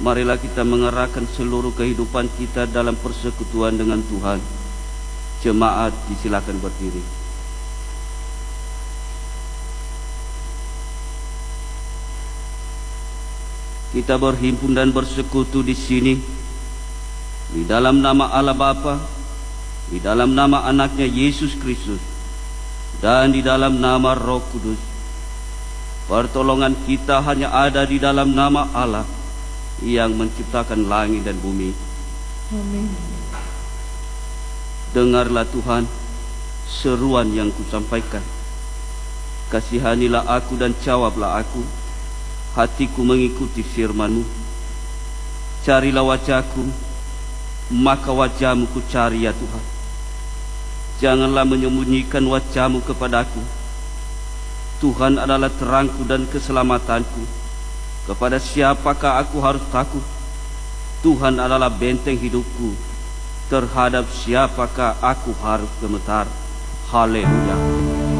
marilah kita mengerahkan seluruh kehidupan kita dalam persekutuan dengan Tuhan. Jemaat disilakan berdiri. Kita berhimpun dan bersekutu di sini di dalam nama Allah Bapa, di dalam nama anaknya Yesus Kristus, dan di dalam nama Roh Kudus. Pertolongan kita hanya ada di dalam nama Allah yang menciptakan langit dan bumi. Amin. Dengarlah Tuhan seruan yang kusampaikan. Kasihanilah aku dan jawablah aku. Hatiku mengikuti firman-Mu. Carilah wajahku, maka wajah-Mu ku cari ya Tuhan. Janganlah menyembunyikan wajah-Mu kepadaku. Tuhan adalah terangku dan keselamatanku. Kepada siapakah aku harus takut? Tuhan adalah benteng hidupku. Terhadap siapakah aku harus gemetar? Haleluya.